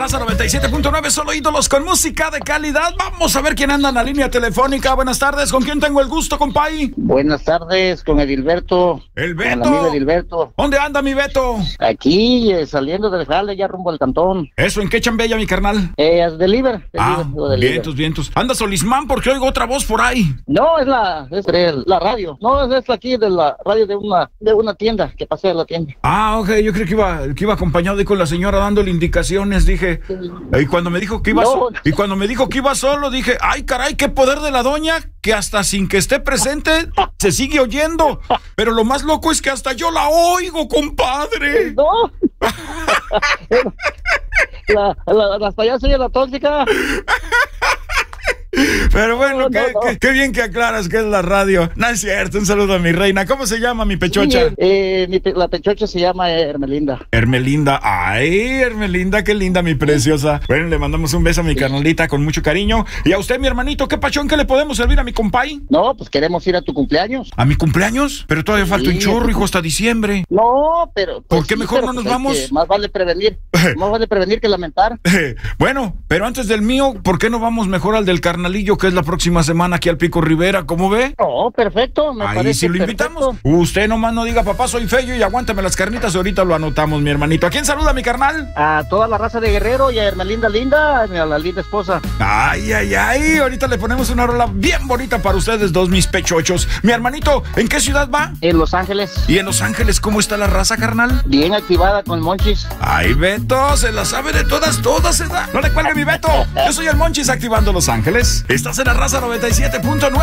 raza 97.9, solo ídolos con música de calidad. Vamos a ver quién anda en la línea telefónica. Buenas tardes, ¿con quién tengo el gusto, compay? Buenas tardes, con Edilberto. El Beto. Con el amigo Edilberto. ¿Dónde anda mi Beto? Aquí, saliendo del jale, ya rumbo al cantón. ¿Eso en qué chambella, mi carnal? Deliver. Vientos. Anda Solismán porque oigo otra voz por ahí. No, es la radio. No, es aquí de la radio de una tienda, que pasé a la tienda. Ah, ok, yo creo que iba acompañado y con la señora dándole indicaciones, dije. Y cuando me dijo que iba solo, dije, ay, caray, qué poder de la doña, que hasta sin que esté presente se sigue oyendo. Pero lo más loco es que hasta yo la oigo, compadre. No. Hasta allá soy la tóxica. Pero bueno, qué bien que aclaras que es la radio. No es cierto, un saludo a mi reina. ¿Cómo se llama mi pechocha? La pechocha se llama Hermelinda. Hermelinda, ay, Hermelinda, qué linda, mi preciosa. Bueno, le mandamos un beso a mi carnalita con mucho cariño. Y a usted, mi hermanito, ¿qué pachón que le podemos servir a mi compay? No, pues queremos ir a tu cumpleaños. ¿A mi cumpleaños? Pero todavía falta un chorro, hijo, hasta diciembre. No, pero... Pues, ¿por qué mejor no nos vamos? Más vale prevenir. Más vale prevenir que lamentar. Bueno, pero antes del mío, ¿por qué no vamos mejor al del carnalillo, que es la próxima semana aquí al Pico Rivera? ¿Cómo ve? Oh, perfecto, me parece. Ahí sí lo invitamos. Usted nomás no diga, papá, soy feo y aguántame las carnitas, ahorita lo anotamos, mi hermanito. ¿A quién saluda, mi carnal? A toda la raza de Guerrero y a Hermelinda linda, a la linda esposa. Ay, ahorita le ponemos una rola bien bonita para ustedes dos, mis pechochos. Mi hermanito, ¿en qué ciudad va? En Los Ángeles. ¿Y en Los Ángeles cómo está la raza, carnal? Bien activada con Monchis. Ay, Beto, se la sabe de todas, ¿verdad? No le cuelgue, mi Beto. Yo soy el Monchis activando Los Ángeles. Estás en la raza 97.9.